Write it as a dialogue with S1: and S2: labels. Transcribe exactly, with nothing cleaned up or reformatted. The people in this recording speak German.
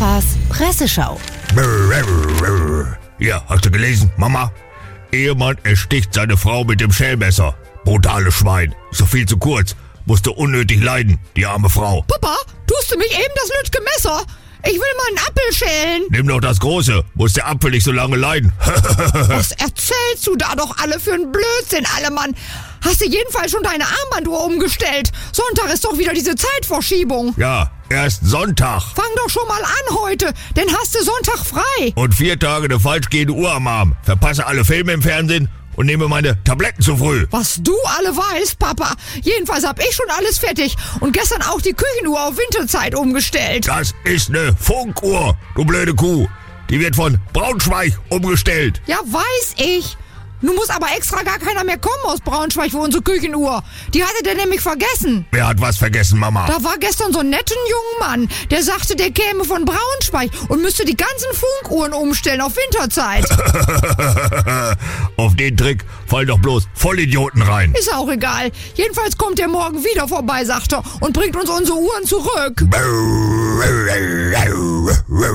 S1: Papas Presseschau.
S2: Ja, hast du gelesen, Mama? Ehemann ersticht seine Frau mit dem Schälmesser. Brutales Schwein. So viel zu kurz. Musste unnötig leiden, die arme Frau.
S3: Papa, tust du mich eben das nützliche Messer? Ich will mal einen Apfel schälen.
S2: Nimm doch das große. Muss der Apfel nicht so lange leiden.
S3: Was erzählst du da doch alle für einen Blödsinn, alle Mann? Hast du jedenfalls schon deine Armbanduhr umgestellt? Sonntag ist doch wieder diese Zeitverschiebung.
S2: Ja, erst Sonntag.
S3: Fang doch schon mal an heute, denn hast du Sonntag frei.
S2: Und vier Tage eine falsch gehende Uhr am Arm. Verpasse alle Filme im Fernsehen und nehme meine Tabletten zu früh.
S3: Was du alle weißt, Papa. Jedenfalls hab ich schon alles fertig und gestern auch die Küchenuhr auf Winterzeit umgestellt.
S2: Das ist eine Funkuhr, du blöde Kuh. Die wird von Braunschweig umgestellt.
S3: Ja, weiß ich. Nun muss aber extra gar keiner mehr kommen aus Braunschweig für unsere Küchenuhr. Die hatte der nämlich vergessen.
S2: Wer hat was vergessen, Mama?
S3: Da war gestern so ein netter junger Mann, der sagte, der käme von Braunschweig und müsste die ganzen Funkuhren umstellen auf Winterzeit.
S2: Auf den Trick fallen doch bloß Vollidioten rein.
S3: Ist auch egal. Jedenfalls kommt er morgen wieder vorbei, sagt er, und bringt uns unsere Uhren zurück.